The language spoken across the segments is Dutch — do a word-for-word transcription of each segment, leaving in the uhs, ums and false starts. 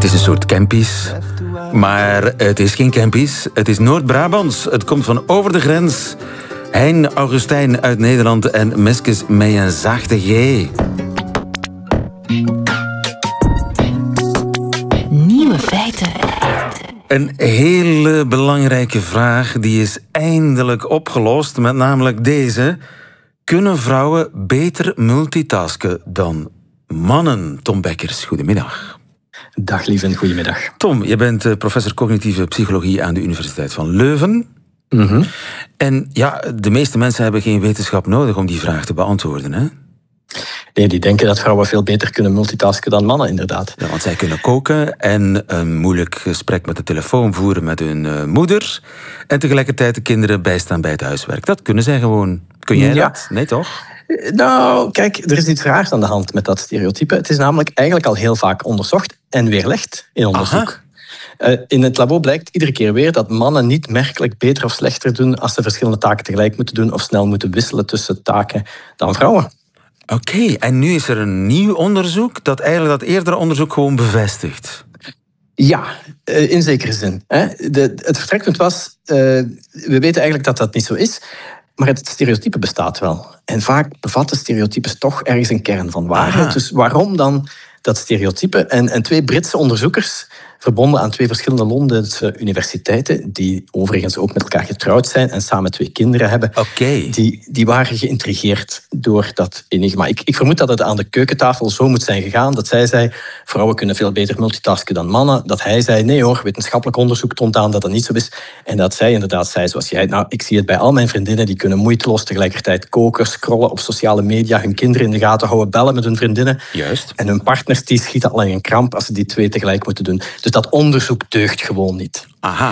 is een soort Kempies. Maar het is geen Kempies. Het is Noord-Brabants. Het komt van over de grens. Hein Augustijn uit Nederland en Meskes met een zachte G. Nieuwe feiten. Een hele belangrijke vraag die is eindelijk opgelost, met namelijk deze. Kunnen vrouwen beter multitasken dan mannen? Tom Bekkers, goedemiddag. Dag lieve en goedemiddag. Tom, je bent professor cognitieve psychologie aan de Universiteit van Leuven. Mm-hmm. En ja, de meeste mensen hebben geen wetenschap nodig om die vraag te beantwoorden, hè? Nee, die denken dat vrouwen veel beter kunnen multitasken dan mannen, inderdaad. Ja, want zij kunnen koken en een moeilijk gesprek met de telefoon voeren met hun uh, moeder. En tegelijkertijd de kinderen bijstaan bij het huiswerk. Dat kunnen zij gewoon. Kun jij ja. dat? Nee, toch? Nou, kijk, er is iets raars aan de hand met dat stereotype. Het is namelijk eigenlijk al heel vaak onderzocht en weerlegd in onderzoek. Uh, in het labo blijkt iedere keer weer dat mannen niet merkelijk beter of slechter doen als ze verschillende taken tegelijk moeten doen of snel moeten wisselen tussen taken dan vrouwen. Oké, okay, en nu is er een nieuw onderzoek dat eigenlijk dat eerdere onderzoek gewoon bevestigt. Ja, in zekere zin. De, het vertrekpunt was, uh, we weten eigenlijk dat dat niet zo is, maar het stereotype bestaat wel. En vaak bevatten stereotypes toch ergens een kern van waarheid. Aha. Dus waarom dan dat stereotype? En, en twee Britse onderzoekers, verbonden aan twee verschillende Londense universiteiten, die overigens ook met elkaar getrouwd zijn en samen twee kinderen hebben, okay. die, die waren geïntrigeerd door dat enigma. Ik, ik vermoed dat het aan de keukentafel zo moet zijn gegaan, dat zij zei, vrouwen kunnen veel beter multitasken dan mannen. Dat hij zei, nee hoor, wetenschappelijk onderzoek toont aan dat dat niet zo is. En dat zij inderdaad zei, zoals jij, nou, ik zie het bij al mijn vriendinnen, die kunnen moeiteloos tegelijkertijd koken, scrollen op sociale media, hun kinderen in de gaten houden, bellen met hun vriendinnen. Juist. En hun partners die schieten al in een kramp als ze die twee tegelijk moeten doen. Dus dat onderzoek deugt gewoon niet. Aha.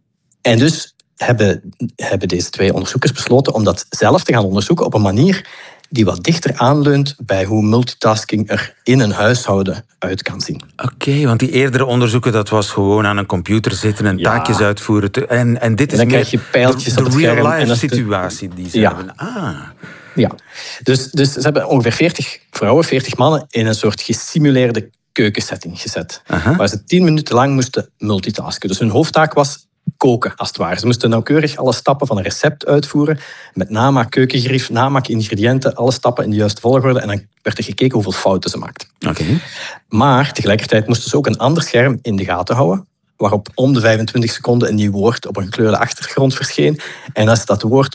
En dus hebben, hebben deze twee onderzoekers besloten om dat zelf te gaan onderzoeken op een manier die wat dichter aanleunt bij hoe multitasking er in een huishouden uit kan zien. Oké, okay, want die eerdere onderzoeken, dat was gewoon aan een computer zitten en ja. taakjes uitvoeren. Te, en, en dit is en dan meer krijg je pijltjes de, op de het scherm. real-life en situatie die ze ja. hebben. Ah. Ja, dus, dus ze hebben ongeveer veertig vrouwen, veertig mannen in een soort gesimuleerde keukensetting gezet. Aha. Waar ze tien minuten lang moesten multitasken. Dus hun hoofdtaak was koken, als het ware. Ze moesten nauwkeurig alle stappen van een recept uitvoeren. Met namaak keukengerief, namaak ingrediënten, alle stappen in de juiste volgorde. En dan werd er gekeken hoeveel fouten ze maakten. Okay. Maar tegelijkertijd moesten ze ook een ander scherm in de gaten houden, waarop om de vijfentwintig seconden een nieuw woord op een gekleurde achtergrond verscheen. En als dat woord